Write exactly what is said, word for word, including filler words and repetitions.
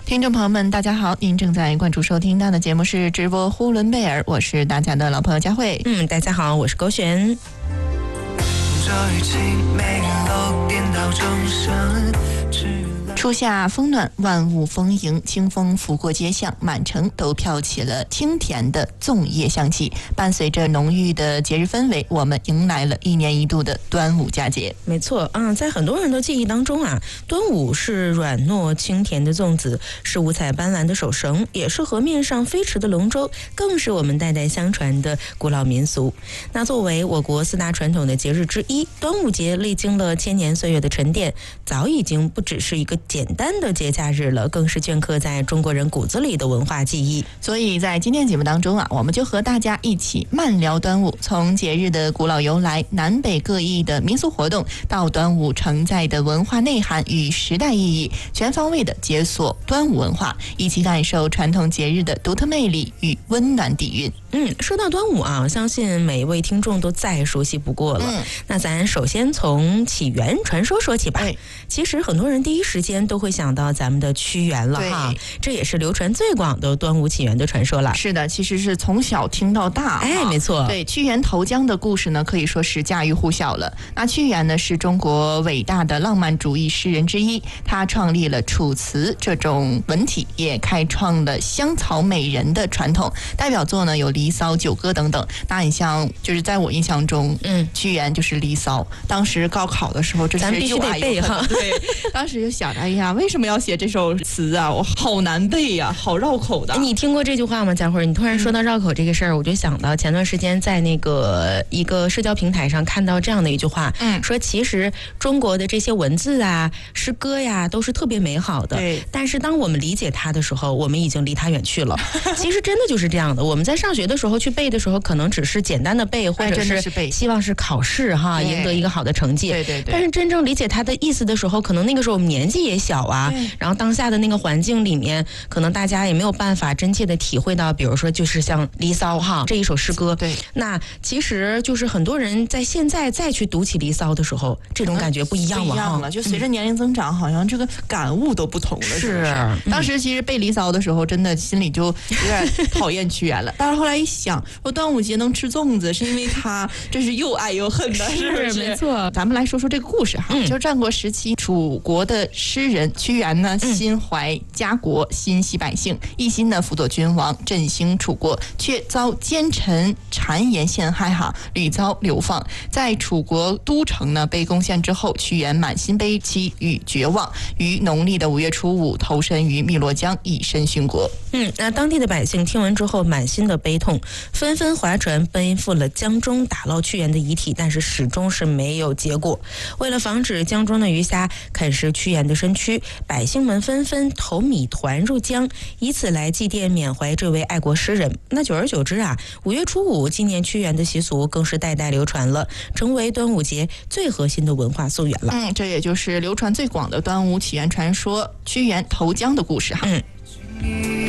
听众朋友们大家好，您正在关注收听到的节目是直播呼伦贝尔，我是大家的老朋友佳慧。 嗯，大家好，我是勾璇。 初夏风暖，万物丰盈，清风拂过街巷，满城都飘起了清甜的粽叶香气。伴随着浓郁的节日氛围，我们迎来了一年一度的端午佳节。 没错，嗯，在很多人的记忆当中啊，端午是软糯清甜的粽子，是五彩斑斓的手绳，也是河面上飞驰的龙舟，更是我们代代相传的古老民俗。那作为我国四大传统的节日之一，端午节历经了千年岁月的沉淀，早已经不只是一个简单的节假日了，更是镌刻在中国人骨子里的文化记忆。 所以在今天节目当中啊，我们就和大家一起慢聊端午，从节日的古老由来、南北各异的民俗活动，到端午承载的文化内涵与时代意义，全方位的解锁端午文化，一起感受传统节日的独特魅力与温暖底蕴。 嗯，说到端午啊，相信每一位听众都再熟悉不过了。嗯，那咱首先从起源传说说起吧。其实很多人第一时间都会想到咱们的屈原了哈，这也是流传最广的端午起源的传说了。 是的，其实是从小听到大。 哎，没错。 对，屈原投江的故事呢，可以说是家喻户晓了。那屈原呢，是中国伟大的浪漫主义诗人之一，他创立了楚辞这种文体，也开创了香草美人的传统。代表作呢有《离骚》《九歌》等等。那你像，就是在我印象中，嗯，屈原就是《离骚》。当时高考的时候，这是咱必须得背哈。 对，当时就想着，哎呀，为什么要写这首词啊？我好难背呀、啊，好绕口的。 你听过这句话吗，佳慧？你突然说到绕口这个事儿、嗯，我就想到前段时间在那个一个社交平台上看到这样的一句话，嗯，说其实中国的这些文字啊、诗歌呀，都是特别美好的。对。但是当我们理解它的时候，我们已经离它远去了。其实真的就是这样的。我们在上学的时候去背的时候，可能只是简单的背，或者是希望是考试哈，赢得一个好的成绩。对对对。但是真正理解它的意思的时候，可能那个时候我们年纪也小啊，然后当下的那个环境里面，可能大家也没有办法真切的体会到，比如说就是像《离骚》哈这一首诗歌。对。那其实就是很多人在现在再去读起《离骚》的时候，这种感觉不一样了。 不一样了，就随着年龄增长，嗯、好像这个感悟都不同了。是。是嗯、当时其实背《离骚》的时候，真的心里就有点讨厌屈原了。但是后来一想，我端午节能吃粽子，是因为他真是又爱又恨的，是不是？ 没错。 咱们来说说这个故事哈，嗯、就是战国时期楚国的诗人屈原呢，心怀家国，心系百姓，一心呢辅佐君王，振兴楚国，却遭奸臣谗言陷害哈，屡遭流放。在楚国都城呢被攻陷之后，屈原满心悲戚与绝望，于农历的五月初五投身于汨罗江，以身殉国。 嗯，那当地的百姓听闻之后，满心的悲痛，纷纷划船奔赴了江中，打捞屈原的遗体，但是始终是没有结果。为了防止江中的鱼虾啃食屈原的身躯，百姓们纷纷投米团入江，以此来祭奠缅怀这位爱国诗人。那久而久之啊，五月初五纪念屈原的习俗更是代代流传了，成为端午节最核心的文化溯源了。 嗯，这也就是流传最广的端午起源传说——屈原投江的故事哈。嗯。